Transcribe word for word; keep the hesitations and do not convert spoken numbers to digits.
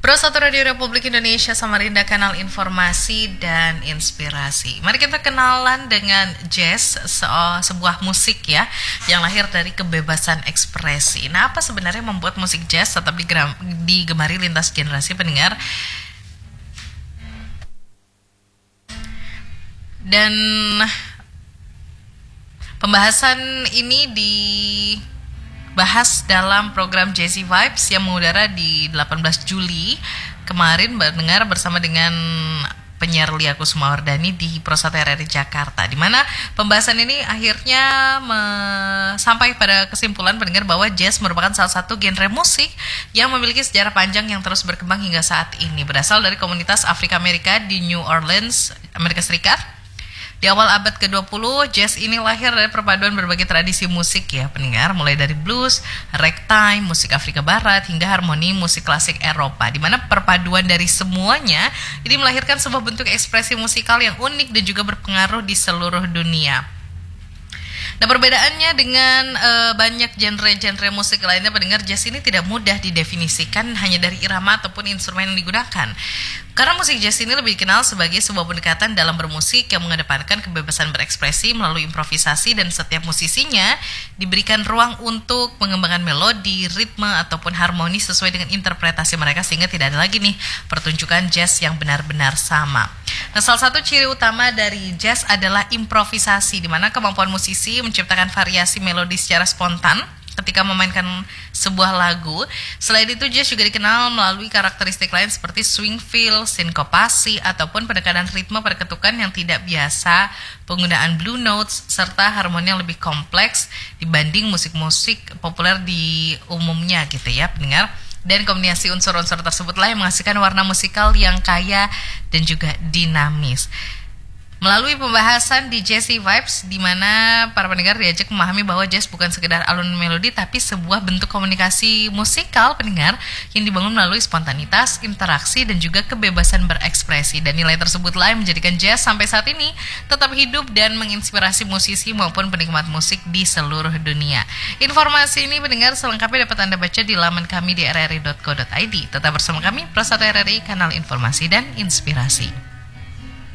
Pro satu Radio Republik Indonesia Samarinda, kanal informasi dan inspirasi. Mari kita kenalan dengan jazz, se- sebuah musik ya yang lahir dari kebebasan ekspresi. Nah, apa sebenarnya membuat musik jazz tetap digeram- digemari lintas generasi pendengar? Dan pembahasan ini dibahas dalam program Jazzy Vibes yang mengudara di delapan belas Juli kemarin, mendengar bersama dengan penyiar Lia Kusumawardani di Pro satu R R I Jakarta, di mana pembahasan ini akhirnya me- sampai pada kesimpulan pendengar bahwa jazz merupakan salah satu genre musik yang memiliki sejarah panjang yang terus berkembang hingga saat ini. Berasal dari komunitas Afrika Amerika di New Orleans, Amerika Serikat. Di awal abad ke dua puluh, jazz ini lahir dari perpaduan berbagai tradisi musik ya pendengar, mulai dari blues, ragtime, musik Afrika Barat, hingga harmoni musik klasik Eropa, di mana perpaduan dari semuanya ini melahirkan sebuah bentuk ekspresi musikal yang unik dan juga berpengaruh di seluruh dunia. Nah, perbedaannya dengan e, banyak genre-genre musik lainnya pendengar, jazz ini tidak mudah didefinisikan hanya dari irama ataupun instrumen yang digunakan. Karena musik jazz ini lebih dikenal sebagai sebuah pendekatan dalam bermusik yang mengedepankan kebebasan berekspresi melalui improvisasi, dan setiap musisinya diberikan ruang untuk mengembangkan melodi, ritme, ataupun harmoni sesuai dengan interpretasi mereka, sehingga tidak ada lagi nih pertunjukan jazz yang benar-benar sama. Nah, salah satu ciri utama dari jazz adalah improvisasi, di mana kemampuan musisi menciptakan variasi melodi secara spontan ketika memainkan sebuah lagu. Selain itu, jazz juga dikenal melalui karakteristik lain seperti swing feel, sinkopasi, ataupun penekanan ritme pada ketukan yang tidak biasa, penggunaan blue notes, serta harmoni yang lebih kompleks dibanding musik-musik populer di umumnya gitu ya pendengar. Dan kombinasi unsur-unsur tersebutlah yang menghasilkan warna musikal yang kaya dan juga dinamis. Melalui pembahasan di Jazzy Vibes, di mana para pendengar diajak memahami bahwa jazz bukan sekedar alunan melodi, tapi sebuah bentuk komunikasi musikal pendengar yang dibangun melalui spontanitas, interaksi, dan juga kebebasan berekspresi. Dan nilai tersebutlah yang menjadikan jazz sampai saat ini tetap hidup dan menginspirasi musisi maupun penikmat musik di seluruh dunia. Informasi ini pendengar selengkapnya dapat Anda baca di laman kami di r r i dot co dot i d. Tetap bersama kami, Pro satu R R I, kanal informasi dan inspirasi.